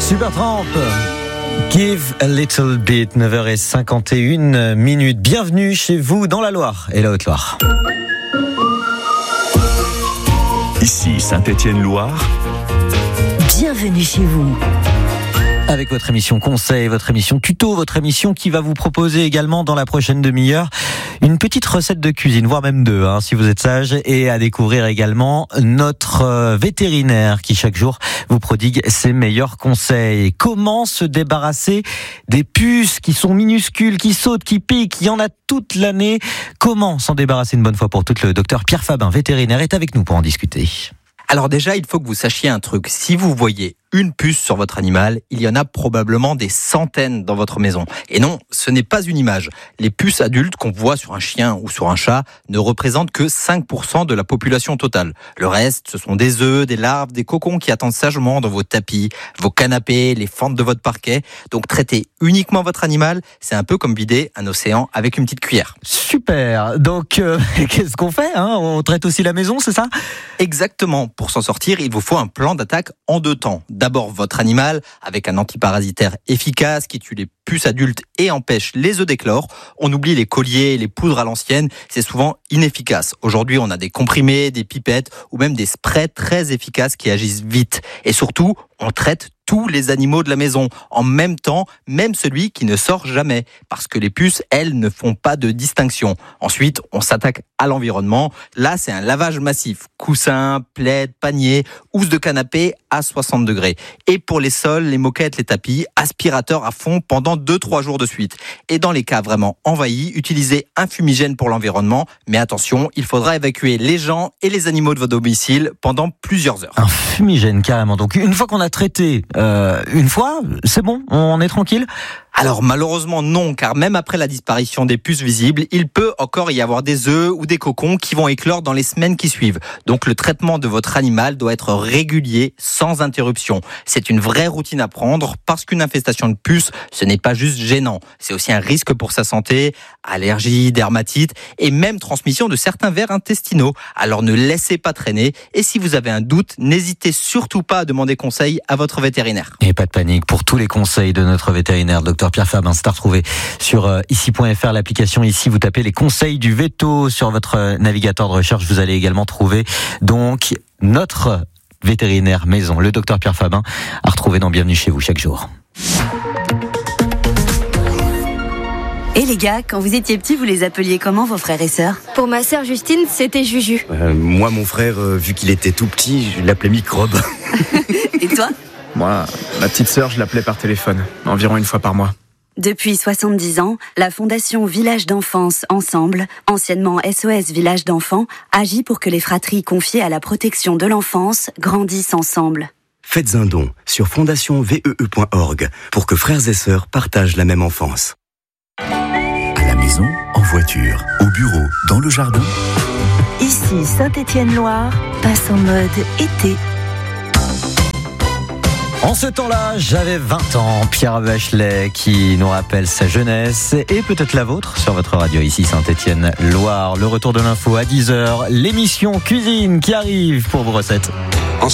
Supertramp, Give a Little Bit, 9h51. Bienvenue chez vous dans la Loire et la Haute-Loire. Ici Saint-Étienne-Loire. Bienvenue chez vous. Avec votre émission conseil, votre émission tuto, votre émission qui va vous proposer également dans la prochaine demi-heure une petite recette de cuisine, voire même deux, si vous êtes sage, et à découvrir également notre vétérinaire qui chaque jour vous prodigue ses meilleurs conseils. Comment se débarrasser des puces qui sont minuscules, qui sautent, qui piquent, il y en a toute l'année. Comment s'en débarrasser une bonne fois pour toutes? Le docteur Pierre Fabin, vétérinaire, est avec nous pour en discuter. Alors déjà, il faut que vous sachiez un truc. Si vous voyez une puce sur votre animal, il y en a probablement des centaines dans votre maison. Et non, ce n'est pas une image. Les puces adultes qu'on voit sur un chien ou sur un chat ne représentent que 5% de la population totale. Le reste, ce sont des œufs, des larves, des cocons qui attendent sagement dans vos tapis, vos canapés, les fentes de votre parquet. Donc traiter uniquement votre animal, c'est un peu comme vider un océan avec une petite cuillère. Super. Donc, qu'est-ce qu'on fait? On traite aussi la maison, c'est ça? Exactement. Pour s'en sortir, il vous faut un plan d'attaque en 2 temps. D'abord, votre animal, avec un antiparasitaire efficace qui tue les puces adultes et empêche les œufs d'éclore. On oublie les colliers et les poudres à l'ancienne, c'est souvent inefficace. Aujourd'hui, on a des comprimés, des pipettes ou même des sprays très efficaces qui agissent vite. Et surtout, on traite tous les animaux de la maison en même temps, même celui qui ne sort jamais, parce que les puces, elles, ne font pas de distinction. Ensuite, on s'attaque à l'environnement. Là, c'est un lavage massif. Coussins, plaids, paniers, housses de canapé à 60 degrés. Et pour les sols, les moquettes, les tapis, aspirateur à fond pendant 2-3 jours de suite. Et dans les cas vraiment envahis, utilisez un fumigène pour l'environnement. Mais attention, il faudra évacuer les gens et les animaux de votre domicile pendant plusieurs heures. Un fumigène, carrément. Donc, une fois qu'on a traité une fois, c'est bon, on est tranquille? Alors malheureusement non, car même après la disparition des puces visibles, il peut encore y avoir des œufs ou des cocons qui vont éclore dans les semaines qui suivent. Donc le traitement de votre animal doit être régulier, sans interruption. C'est une vraie routine à prendre, parce qu'une infestation de puces, ce n'est pas juste gênant. C'est aussi un risque pour sa santé, allergies, dermatites et même transmission de certains vers intestinaux. Alors ne laissez pas traîner, et si vous avez un doute, n'hésitez surtout pas à demander conseil à votre vétérinaire. Et pas de panique, pour tous les conseils de notre vétérinaire, docteur Pierre Fabin, c'est à retrouver sur ici.fr, l'application Ici. Vous tapez les conseils du veto sur votre navigateur de recherche. Vous allez également trouver donc notre vétérinaire maison, le docteur Pierre Fabin, à retrouver dans Bienvenue chez vous chaque jour. Et les gars, quand vous étiez petits, vous les appeliez comment, vos frères et sœurs? Pour ma sœur Justine, c'était Juju. Moi, mon frère, vu qu'il était tout petit, je l'appelais Microbe. Et toi? Moi, ma petite sœur, je l'appelais par téléphone, environ une fois par mois. Depuis 70 ans, la Fondation Village d'Enfance Ensemble, anciennement SOS Village d'Enfants, agit pour que les fratries confiées à la protection de l'enfance grandissent ensemble. Faites un don sur fondationvee.org pour que frères et sœurs partagent la même enfance. À la maison, en voiture, au bureau, dans le jardin. Ici, Saint-Étienne-Loire passe en mode été. En ce temps-là, j'avais 20 ans, Pierre Bachelet qui nous rappelle sa jeunesse et peut-être la vôtre sur votre radio ici Saint-Étienne-Loire. Le retour de l'info à 10h, l'émission cuisine qui arrive pour vos recettes.